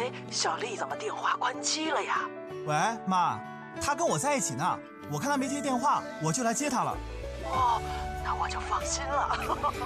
哎，小丽怎么电话关机了呀？ 喂，妈，她跟我在一起呢，我看她没接电话，我就来接她了。 哦，那我就放心了。